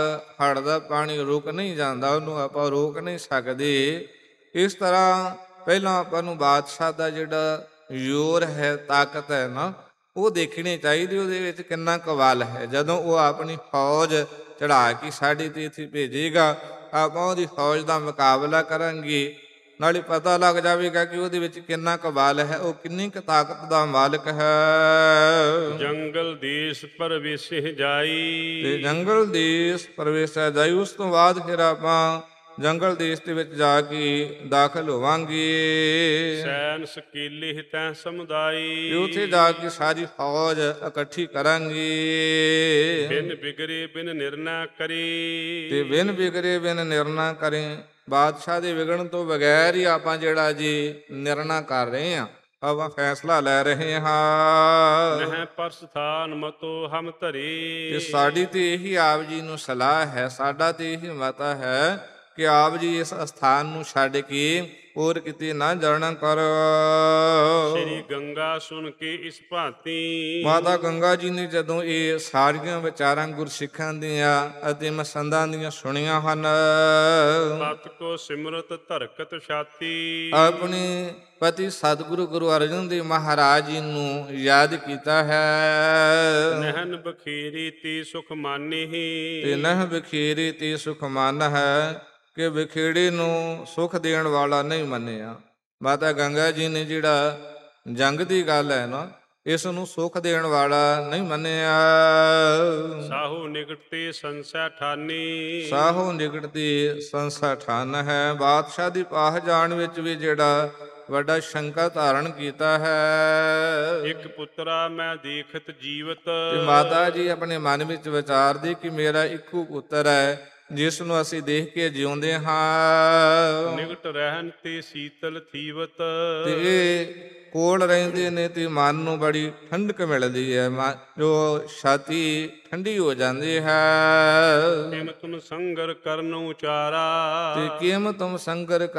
ਹੜ੍ਹ ਦਾ ਪਾਣੀ ਰੁਕ ਨਹੀਂ ਜਾਂਦਾ, ਉਹਨੂੰ ਆਪਾਂ ਰੋਕ ਨਹੀਂ ਸਕਦੇ। ਇਸ ਤਰ੍ਹਾਂ ਪਹਿਲਾਂ ਆਪਾਂ ਨੂੰ ਬਾਦਸ਼ਾਹ ਦਾ ਜਿਹੜਾ ਜ਼ੋਰ ਹੈ, ਤਾਕਤ ਹੈ ਨਾ, ਉਹ ਦੇਖਣੀ ਚਾਹੀਦੀ, ਉਹਦੇ ਵਿੱਚ ਕਿੰਨਾ ਕੁ ਬਲ ਹੈ। ਜਦੋਂ ਉਹ ਆਪਣੀ ਫੌਜ ਚੜ੍ਹਾ ਕੇ ਸਾਡੇ 'ਤੇ ਇੱਥੇ ਭੇਜੇਗਾ, ਆਪਾਂ ਉਹਦੀ ਫੌਜ ਦਾ ਮੁਕਾਬਲਾ ਕਰਾਂਗੇ, ਨਾਲੇ ਪਤਾ ਲੱਗ ਜਾਵੇਗਾ ਕਿ ਉਹਦੇ ਵਿੱਚ ਕਿੰਨਾ ਕੁ ਬਲ ਹੈ, ਉਹ ਕਿੰਨੀ ਕੁ ਤਾਕਤ ਦਾ ਮਾਲਕ ਹੈ। ਜੰਗਲ ਦੇਸ਼ ਪਰਵੇਸ਼ਿ ਜਾਈ, ਤੇ ਜੰਗਲ ਦੇਸ਼ ਪ੍ਰਵੇਸ਼ਿਆ ਜਾਈ। ਉਸ ਤੋਂ ਬਾਅਦ ਫਿਰ ਆਪਾਂ ਜੰਗਲ ਦੇਸ਼ ਦੇ ਵਿੱਚ ਜਾ ਕੇ ਦਾਖਲ ਹੋਵਾਂਗੇ। ਸੈਨ ਸਕੀਲੇ ਤੈ ਤੇ ਸਮੁਦਾਈ, ਉੱਥੇ ਜਾ ਕੇ ਸਾਰੀ ਫੌਜ ਇਕੱਠੀ ਕਰਾਂਗੇ। ਬਿਨ ਬਿਗਰੇ ਬਿਨ ਨਿਰਣਾ ਕਰੀ, ਤੇ ਬਿਨ ਬਿਗੜੇ ਬਿਨ ਨਿਰਣਾ ਕਰੇ, ਬਾਦਸ਼ਾਹ ਦੇ ਵਿਗੜਨ ਤੋਂ ਬਗੈਰ ਹੀ ਆਪਾਂ ਜਿਹੜਾ ਜੀ ਨਿਰਣਾ ਕਰ ਰਹੇ ਹਾਂ, ਆਪਾਂ ਫੈਸਲਾ ਲੈ ਰਹੇ ਹਾਂ। ਨਹਿ ਪਰ ਸਥਾਨ ਮਤੋ ਹਮ ਤੇ ਧਰੇ, ਸਾਡੀ ਤੇ ਇਹੀ ਆਪ ਜੀ ਨੂੰ ਸਲਾਹ ਹੈ, ਸਾਡਾ ਤੇ ਇਹੀ ਮਤਾ ਹੈ ਕਿ ਆਪ ਜੀ ਇਸ ਅਸਥਾਨ ਨੂੰ ਛੱਡ ਕੇ ਹੋਰ ਕਿਤੇ ਨਾ ਜਾਣਾ ਕਰੋ। ਸ਼੍ਰੀ ਗੰਗਾ ਸੁਣ ਕੇ ਇਸ ਭਾਂਤੀ, ਮਾਤਾ ਗੰਗਾ ਜੀ ਨੇ ਜਦੋਂ ਇਹ ਸਾਰੀਆਂ ਵਿਚਾਰਾਂ ਗੁਰਸਿੱਖਾਂ ਦੀਆਂ ਅਤੇ ਮਸੰਦਾਂ ਦੀਆਂ ਸੁਣੀਆਂ ਹਨ, ਤਤ ਕੋ ਸਿਮਰਤ ਧਰਕਤ ਛਾਤੀ, ਆਪਣੇ ਪਤੀ ਸਤਿਗੁਰੂ ਗੁਰੂ ਅਰਜਨ ਦੇਵ ਮਹਾਰਾਜ ਜੀ ਨੂੰ ਯਾਦ ਕੀਤਾ ਹੈ। ਨਹਿਨ ਬਖੀਰੀ ਤੀ ਸੁਖ ਮਾਨੀ, ਤੇ ਨਹ ਬਿਖੇਰੇ ਤੇ ਸੁਖ ਮਨ ਹੈ, ਕਿ ਬਿਖੇੜੇ ਨੂੰ ਸੁਖ ਦੇਣ ਵਾਲਾ ਨਹੀਂ ਮੰਨਿਆ। ਮਾਤਾ ਗੰਗਾ ਜੀ ਨੇ ਜਿਹੜਾ ਜੰਗ ਦੀ ਗੱਲ ਹੈ ਨਾ, ਇਸ ਨੂੰ ਸੁਖ ਦੇਣ ਵਾਲਾ ਨਹੀਂ ਮੰਨਿਆ। ਸਾਹੂ ਨਿਕਟਤੇ ਸੰਸੈ ਠਾਨੀ, ਸਾਹੋ ਨਿਕਟਤੀ ਸੰਸਾ ਠਾਨ ਹੈ। ਬਾਦਸ਼ਾਹ ਦੀ ਪਾਹ ਜਾਣ ਵਿੱਚ ਵੀ ਜਿਹੜਾ ਵੱਡਾ ਸ਼ੰਕਾ ਧਾਰਨ ਕੀਤਾ ਹੈ। ਇੱਕ ਪੁੱਤਰਾ ਮੈਂ ਦੇਖਤ ਜੀਵਤ, ਤੇ ਮਾਤਾ ਜੀ ਆਪਣੇ ਮਨ ਵਿੱਚ ਵਿਚਾਰਦੇ ਕਿ ਮੇਰਾ ਇੱਕੋ ਪੁੱਤਰ ਹੈ, ਜਿਸ ਨੂੰ ਅਸੀਂ ਦੇਖ ਕੇ ਜਿਉਂਦੇ ਹਾਂ। ਨਿਕਟ ਰਹਿਣ ਤੇ ਸੀਤਲ ਥੀਵਤ, ਤੇ ਇਹ ਕੋਲ ਰਹਿੰਦੇ ਨੇ ਤੇ ਮਨ ਨੂੰ ਬੜੀ ਠੰਡਕ ਮਿਲਦੀ ਹੈ, ਜੋ ਛਾਤੀ ਠੰਡੀ ਹੋ ਜਾਂਦੀ ਹੈ। ਕਿਮ ਤੁਮ ਸੰਗਰ ਕਰਨ ਉਚਾਰਾ, ਤੇ ਕਿਮ ਤੁਮ ਸੰਗਰ